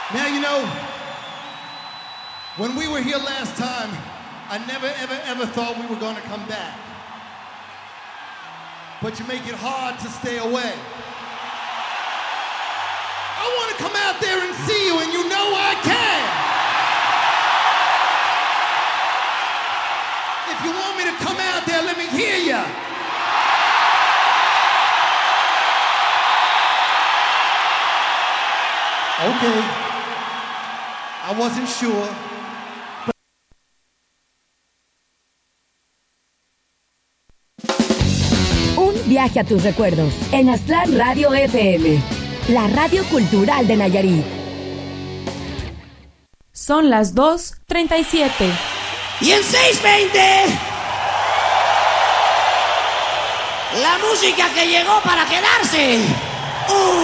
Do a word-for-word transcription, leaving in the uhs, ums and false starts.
Now, you know, when we were here last time, I never, ever, ever thought we were going to come back. But you make it hard to stay away. I want to come out there and see you, and you know I can. If you want me to come out there, let me hear you. Okay. I wasn't sure. Un viaje a tus recuerdos en Aztlán Radio F M, la radio cultural de Nayarit. Son las dos treinta y siete. Y en seis veinte, la música que llegó para quedarse. Uh.